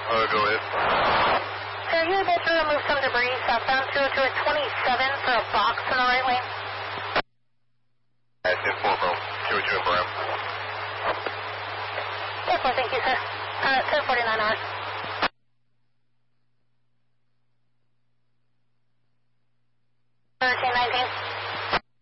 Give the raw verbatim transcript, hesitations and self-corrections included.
Uh, go ahead. So are you able to remove some debris southbound two oh two at twenty-seven for a box in the right lane? At ten four from two oh two and Brown. Definitely, thank you, sir. Uh, ten forty-nine hours.